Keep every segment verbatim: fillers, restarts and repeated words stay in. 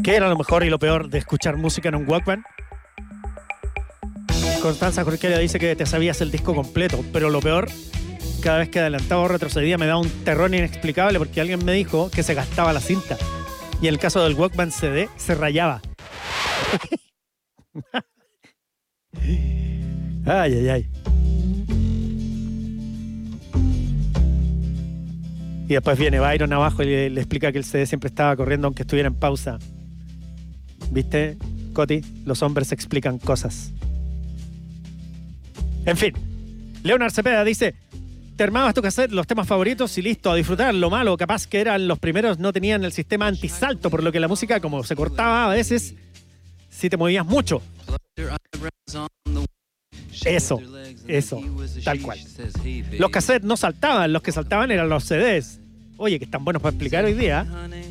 ¿Qué era lo mejor y lo peor de escuchar música en un Walkman? Constanza Jorquera dice que te sabías el disco completo, pero lo peor, cada vez que adelantaba o retrocedía me daba un terror inexplicable porque alguien me dijo que se gastaba la cinta. Y en el caso del Walkman C D, se rayaba. Ay, ay, ay. Y después viene Byron abajo y le, le explica que el C D siempre estaba corriendo aunque estuviera en pausa. ¿Viste, Coti? Los hombres explican cosas. En fin, Leonard Cepeda dice: te armabas tu cassette, los temas favoritos y listo, a disfrutar. Lo malo, capaz que eran los primeros, no tenían el sistema antisalto, por lo que la música, como se cortaba a veces, si te movías mucho. Eso, eso, tal cual. Los cassettes no saltaban, los que saltaban eran los C Ds. Oye, que están buenos para explicar hoy día.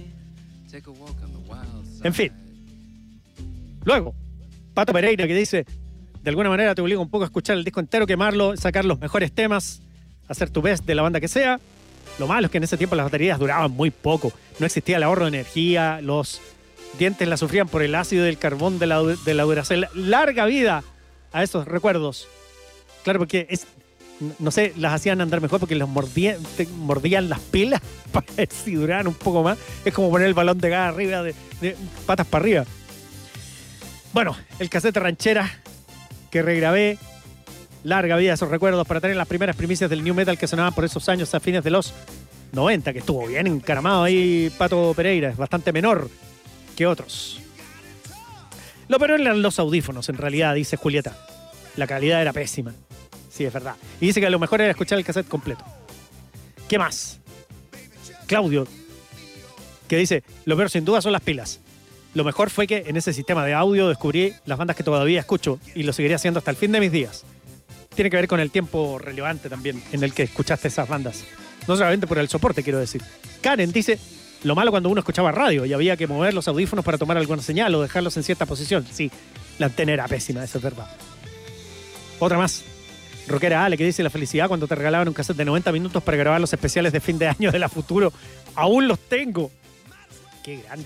En fin. Luego, Pato Pereira, que dice: de alguna manera te obliga un poco a escuchar el disco entero, quemarlo, sacar los mejores temas, hacer tu best de la banda que sea. Lo malo es que en ese tiempo las baterías duraban muy poco. No existía el ahorro de energía, los dientes la sufrían por el ácido del carbón de la, de la Duracell. Larga vida a esos recuerdos. Claro, porque es, no sé, las hacían andar mejor porque los mordían, mordían las pilas para ver si duraban un poco más. Es como poner el balón de gas arriba, de, de patas para arriba. Bueno, el cassette ranchera que regrabé. Larga vida esos recuerdos para tener las primeras primicias del new metal que sonaban por esos años a fines de los noventa, que estuvo bien encaramado ahí Pato Pereira, es bastante menor que otros. Lo peor eran los audífonos, en realidad, dice Julieta. La calidad era pésima. Sí, es verdad. Y dice que lo mejor era escuchar el cassette completo. ¿Qué más? Claudio, que dice: lo peor sin duda son las pilas. Lo mejor fue que en ese sistema de audio descubrí las bandas que todavía escucho y lo seguiré haciendo hasta el fin de mis días. Tiene que ver con el tiempo relevante también en el que escuchaste esas bandas. No solamente por el soporte, quiero decir. Karen dice: lo malo cuando uno escuchaba radio y había que mover los audífonos para tomar alguna señal o dejarlos en cierta posición. Sí, la antena era pésima, eso es verdad. Otra más. Rockera Ale, que dice: la felicidad cuando te regalaban un cassette de noventa minutos para grabar los especiales de fin de año de la Futuro. Aún los tengo. Qué grande.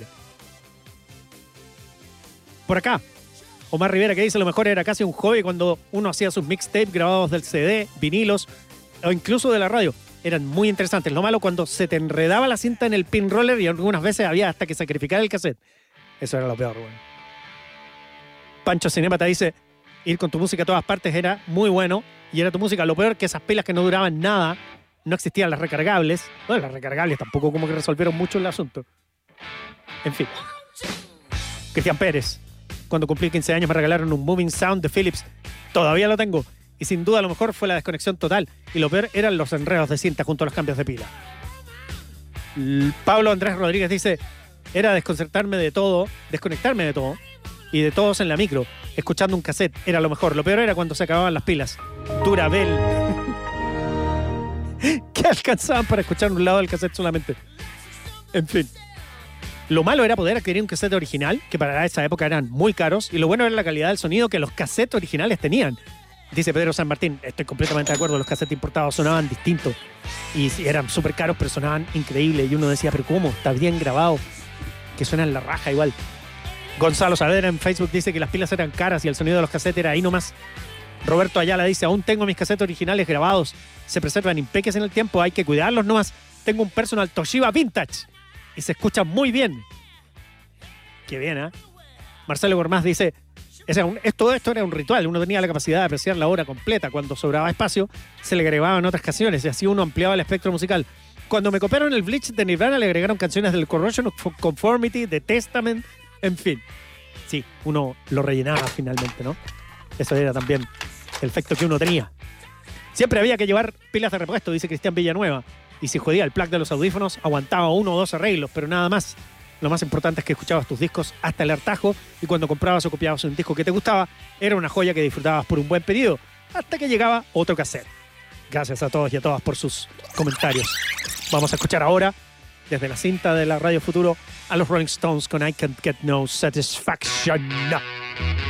Por acá, Omar Rivera, que dice: lo mejor era casi un hobby cuando uno hacía sus mixtapes grabados del C D, vinilos o incluso de la radio. Eran muy interesantes. Lo malo cuando se te enredaba la cinta en el pin roller y algunas veces había hasta que sacrificar el cassette. Eso era lo peor, bueno. Pancho Cinema te dice: ir con tu música a todas partes era muy bueno y era tu música. Lo peor que esas pilas que no duraban nada, no existían las recargables. Bueno, las recargables tampoco como que resolvieron mucho el asunto. En fin. Cristian Pérez: cuando cumplí quince años me regalaron un Moving Sound de Philips. Todavía lo tengo. Y sin duda lo mejor fue la desconexión total. Y lo peor eran los enredos de cinta junto a los cambios de pila. L- Pablo Andrés Rodríguez dice: era desconcertarme de todo, desconectarme de todo y de todos en la micro, escuchando un cassette. Era lo mejor. Lo peor era cuando se acababan las pilas. Durabel. Que alcanzaban para escuchar un lado del cassette solamente. En fin. Lo malo era poder adquirir un cassette original, que para esa época eran muy caros, y lo bueno era la calidad del sonido que los cassettes originales tenían. Dice Pedro San Martín: estoy completamente de acuerdo, los cassettes importados sonaban distintos y eran súper caros, pero sonaban increíbles. Y uno decía: pero ¿cómo? Está bien grabado, que suena en la raja igual. Gonzalo Saavedra en Facebook dice que las pilas eran caras y el sonido de los cassettes era ahí nomás. Roberto Ayala dice: aún tengo mis cassettes originales grabados, se preservan impeques en el tiempo, hay que cuidarlos nomás. Tengo un personal Toshiba Vintage y se escucha muy bien. Qué bien, ¿eh? Marcelo Gormaz dice: ese un, todo esto era un ritual. Uno tenía la capacidad de apreciar la obra completa. Cuando sobraba espacio, se le agregaban otras canciones y así uno ampliaba el espectro musical. Cuando me copiaron el Bleach de Nirvana, le agregaron canciones del Corrosion of Conformity, de Testament, en fin. Sí, uno lo rellenaba finalmente, ¿no? Eso era también el efecto que uno tenía. Siempre había que llevar pilas de repuesto, dice Cristian Villanueva. Y si jodía el plug de los audífonos, aguantaba uno o dos arreglos, pero nada más. Lo más importante es que escuchabas tus discos hasta el hartazgo y cuando comprabas o copiabas un disco que te gustaba, era una joya que disfrutabas por un buen periodo, hasta que llegaba otro cassette. Gracias a todos y a todas por sus comentarios. Vamos a escuchar ahora, desde la cinta de la Radio Futuro, a los Rolling Stones con I Can't Get No Satisfaction.